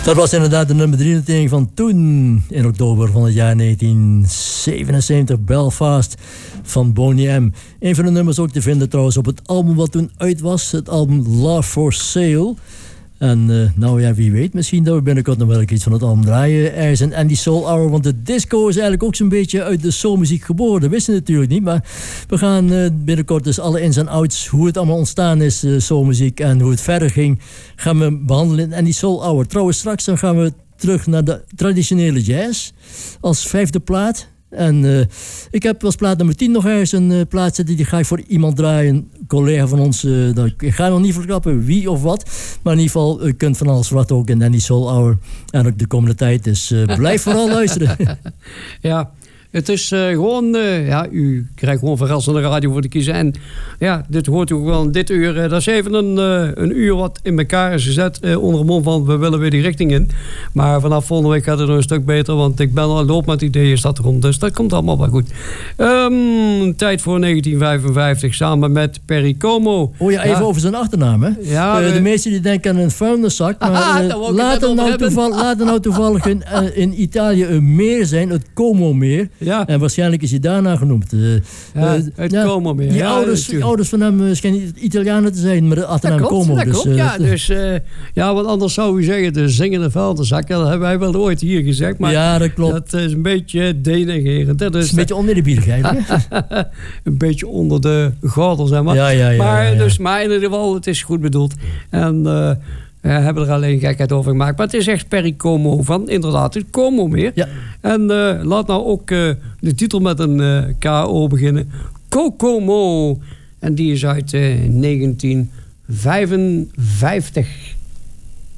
Dat was inderdaad de nummer 3 notering van toen, in oktober van het jaar 1977, Belfast van Boney M. Een van de nummers ook te vinden trouwens op het album wat toen uit was, het album Love for Sale. En nou ja, wie weet, misschien dat we binnenkort nog wel iets van het album draaien. Er is een Andy Soul Hour, want de disco is eigenlijk ook zo'n beetje uit de soulmuziek geboren. Dat wisten we natuurlijk niet, maar we gaan binnenkort dus alle ins en outs, hoe het allemaal ontstaan is, soulmuziek en hoe het verder ging, gaan we behandelen in Andy Soul Hour. Trouwens, straks dan gaan we terug naar de traditionele jazz als 5e plaat. En ik heb als plaat nummer 10 nog ergens een plaat zitten, die ga ik voor iemand draaien. Een collega van ons, ik ga nog niet verklappen wie of wat. Maar in ieder geval, u kunt van alles verwachten ook in Andy Soul Hour. En ook de komende tijd, dus blijf vooral luisteren. Ja, het is gewoon, u krijgt gewoon verrassende radio voor te kiezen. En ja, dit hoort u ook wel in dit uur. Dat is even een uur wat in elkaar is gezet. Onder de mond van, we willen weer die richting in. Maar vanaf volgende week gaat het nog een stuk beter. Want ik ben al loop met ideeën staat rond. Dus dat komt allemaal wel goed. Tijd voor 1955 samen met Perry Como. Oh ja, even over zijn achternaam, hè? Ja, de meesten die denken aan een vuilniszak. Maar laat er nou toevallig in Italië een meer zijn, het Como-meer. Ja. En waarschijnlijk is hij daarna genoemd. Het Como-meer. Die ouders van hem schijnen Italianen te zijn, maar de achternaam Como. Dat klopt. Want anders zou u zeggen, de zingende vuilniszak. Ja, dat hebben wij wel ooit hier gezegd. Maar ja, dat klopt. Dat is een beetje denigrerend. Dat is een beetje oneerbiedig eigenlijk. Een beetje onder de gordel, zeg maar. Maar in ieder geval, het is goed bedoeld. En hebben er alleen gekheid over gemaakt. Maar het is echt Perry Como van inderdaad het Como-meer. Ja. En laat nou ook de titel met een K.O. beginnen. Kokomo. En die is uit 1955.